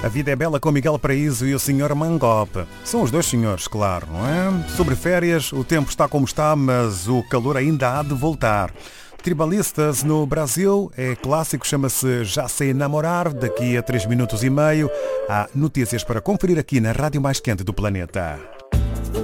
A vida é bela com Miguel Paraíso e o Sr. Mangope. São os dois senhores, claro, não é? Sobre férias, o tempo está como está, mas o calor ainda há de voltar. Tribalistas no Brasil é clássico, chama-se Já Sei Namorar. Daqui a 3 minutos e meio há notícias para conferir aqui na Rádio Mais Quente do Planeta.